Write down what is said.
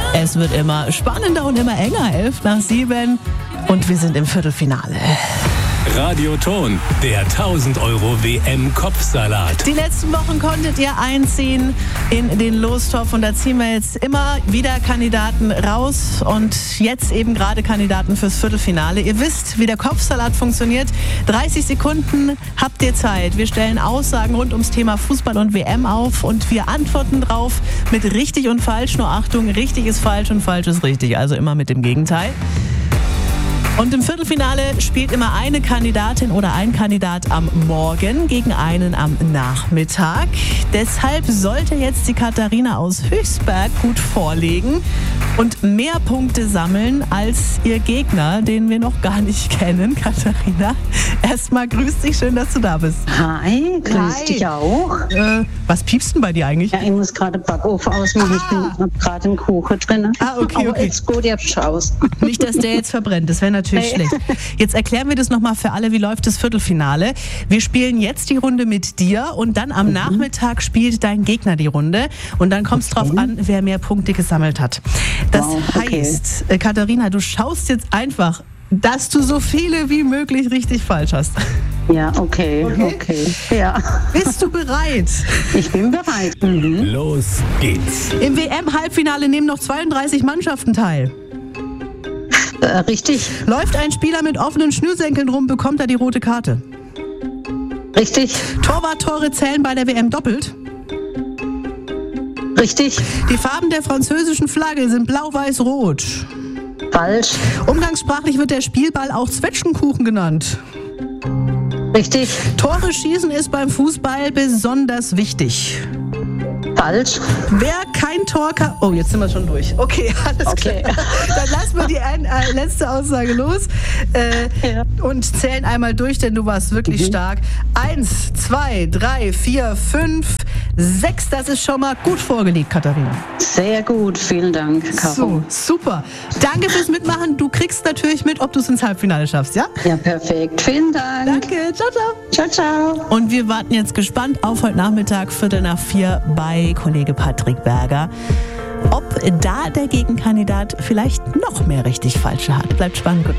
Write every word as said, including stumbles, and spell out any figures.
Es wird immer spannender und immer enger. Elf nach sieben und wir sind im Viertelfinale. Radioton, der tausend Euro W M-Kopfsalat. Die letzten Wochen konntet ihr einziehen in den Lostopf und da ziehen wir jetzt immer wieder Kandidaten raus und jetzt eben gerade Kandidaten fürs Viertelfinale. Ihr wisst, wie der Kopfsalat funktioniert. dreißig Sekunden habt ihr Zeit. Wir stellen Aussagen rund ums Thema Fußball und W M auf und wir antworten drauf mit richtig und falsch. Nur Achtung, richtig ist falsch und falsch ist richtig. Also immer mit dem Gegenteil. Und im Viertelfinale spielt immer eine Kandidatin oder ein Kandidat am Morgen gegen einen am Nachmittag. Deshalb sollte jetzt die Katharina aus Höchstberg gut vorlegen und mehr Punkte sammeln als ihr Gegner, den wir noch gar nicht kennen. Katharina, erstmal grüß dich, schön, dass du da bist. Hi, grüß Hi. dich auch. Äh, was piepst denn bei dir eigentlich? Ja, ich muss gerade Backofen ausmachen. Ah. Ich bin gerade einen Kuchen drin. Ah, okay, Aber okay. jetzt gut, ihr habt aus. Nicht, dass der jetzt verbrennt, das wäre natürlich Nee. schlecht. Jetzt erklären wir das nochmal für alle, wie läuft das Viertelfinale. Wir spielen jetzt die Runde mit dir und dann am mhm. Nachmittag spielt dein Gegner die Runde und dann kommt es Okay. drauf an, wer mehr Punkte gesammelt hat. Das Wow, okay. heißt, äh, Katharina, du schaust jetzt einfach, dass du so viele wie möglich richtig falsch hast. Ja, okay, Okay. okay. Ja, Bist du bereit? ich bin bereit. Mhm. Los geht's. Im W M-Halbfinale nehmen noch zweiunddreißig Mannschaften teil. Äh, richtig, Läuft ein Spieler mit offenen Schnürsenkeln rum, bekommt er die rote Karte. richtig, Torwarttore zählen bei der W M doppelt. richtig, Die Farben der französischen Flagge sind blau, weiß, rot. falsch, Umgangssprachlich wird der Spielball auch Zwetschgenkuchen genannt. richtig, Tore schießen ist beim Fußball besonders wichtig. falsch, Wer kein Tor kann... Oh, jetzt sind wir schon durch. Okay, alles Okay. klar. Dann lassen wir die ein, äh, letzte Aussage los äh, Ja. und zählen einmal durch, denn du warst wirklich Mhm. stark. Eins, zwei, drei, vier, fünf, sechs. Das ist schon mal gut vorgelegt, Katharina. sehr gut, vielen Dank, Caro. So, super. Danke fürs Mitmachen. Du kriegst natürlich mit, ob du es ins Halbfinale schaffst, ja? Ja, perfekt, vielen Dank. Danke, ciao, ciao. Ciao, ciao. Und wir warten jetzt gespannt auf heute Nachmittag, Viertel nach vier, bei Kollege Patrick Berger. Ob da der Gegenkandidat vielleicht noch mehr richtig Falsche hat. Bleibt spannend.